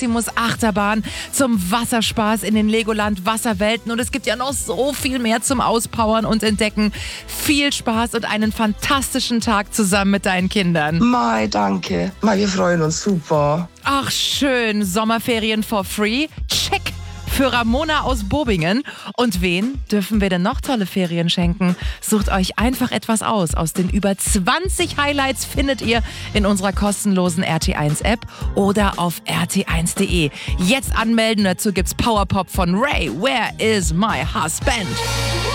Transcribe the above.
Maximus Achterbahn, zum Wasserspaß in den Legoland Wasserwelten und es gibt ja noch so viel mehr zum Auspowern und Entdecken. Viel Spaß und einen fantastischen Tag zusammen mit deinen Kindern. Mai, danke. Mai, wir freuen uns super. Ach schön, Sommerferien for free? Check! Für Ramona aus Bobingen. Und wen dürfen wir denn noch tolle Ferien schenken? Sucht euch einfach etwas aus den über 20 Highlights findet ihr in unserer kostenlosen RT1-App oder auf rt1.de. Jetzt anmelden, dazu gibt's Powerpop von Ray. Where is my husband?